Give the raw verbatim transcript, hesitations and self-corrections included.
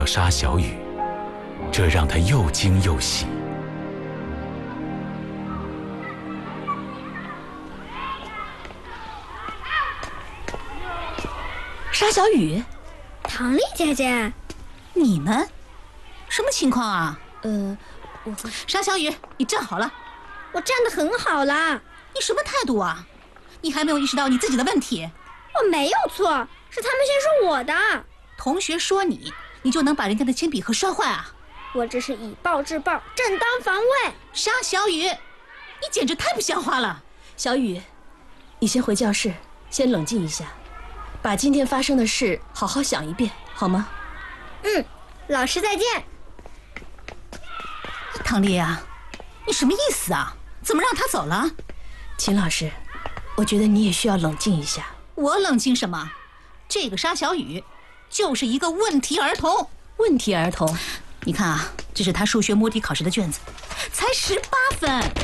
沙小雨，这让他又惊又喜。 沙小雨， 唐丽姐姐， 你呢？什么情况啊？ 呃，我沙小雨，你站好了。 我站得很好啦。 你什么态度啊？你还没有意识到你自己的问题。 我没有错，是他们先说我的。 同学说你，你就能把人家的铅笔盒摔坏啊？ 我这是以暴制暴，正当防卫。 沙小雨，你简直太不像话了。 小雨，你先回教室，先冷静一下，把今天发生的事好好想一遍，好吗？ 嗯，老师再见。 唐丽啊，你什么意思啊？怎么让他走了？ 秦老师，我觉得你也需要冷静一下。 我冷静什么？这个沙小雨就是一个问题儿童。 问题儿童？ 你看啊，这是他数学摸底考试的卷子，才十八分。